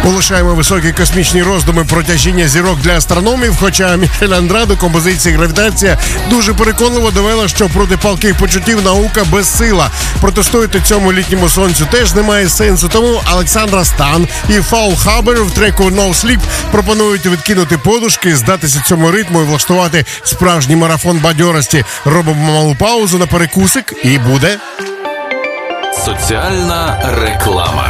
Полишаємо високі космічні роздуми про тяжіння зірок для астрономів, хоча Мішель Андре до композиції «Гравітація» дуже переконливо довела, що проти палких почуттів наука безсила. Протестувати цьому літньому сонцю теж немає сенсу, тому Олександра Стан і Фаул Хабер в треку «No Sleep» пропонують відкинути подушки, здатися цьому ритму і влаштувати справжній марафон бадьорості. Робимо малу паузу на перекусик і буде... Соціальна реклама.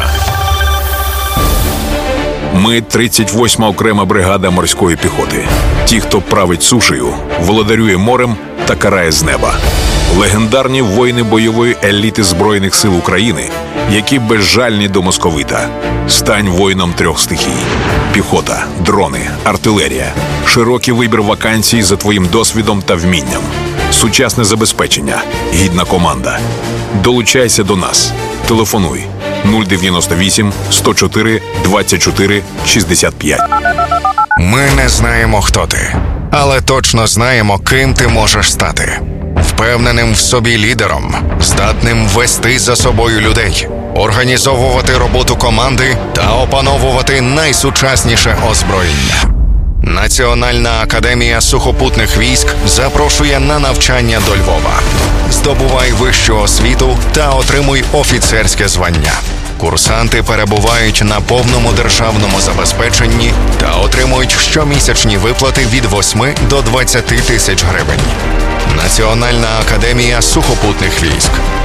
Ми 38-ма окрема бригада морської піхоти. Ті, хто править сушею, володарює морем та карає з неба. Легендарні воїни бойової еліти Збройних сил України, які безжальні до московита. Стань воїном 3 стихій. Піхота, дрони, артилерія. Широкий вибір вакансій за твоїм досвідом та вмінням. Сучасне забезпечення, гідна команда. Долучайся до нас. Телефонуй 098 104 24 65. Ми не знаємо, хто ти, але точно знаємо, ким ти можеш стати. Впевненим в собі лідером, здатним вести за собою людей, організовувати роботу команди та опановувати найсучасніше озброєння. Національна академія сухопутних військ запрошує на навчання до Львова. Здобувай вищу освіту та отримуй офіцерське звання. Курсанти перебувають на повному державному забезпеченні та отримують щомісячні виплати від 8 до 20 тисяч гривень. Національна академія сухопутних військ.